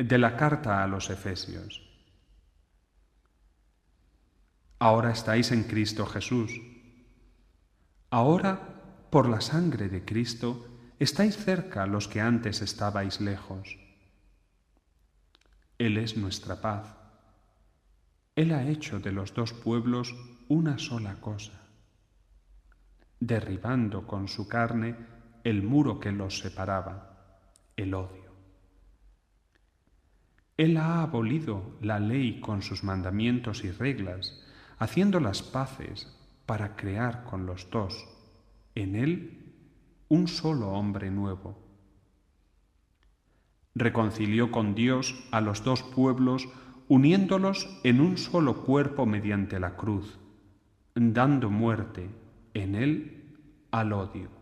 de la carta a los Efesios. Ahora estáis en Cristo Jesús. Ahora, por la sangre de Cristo, estáis cerca los que antes estabais lejos. Él es nuestra paz. Él ha hecho de los dos pueblos una sola cosa, derribando con su carne el muro que los separaba, el odio. Él ha abolido la ley con sus mandamientos y reglas, haciendo las paces para crear con los dos, en él, un solo hombre nuevo. Reconcilió con Dios a los dos pueblos, uniéndolos en un solo cuerpo mediante la cruz, dando muerte en él al odio.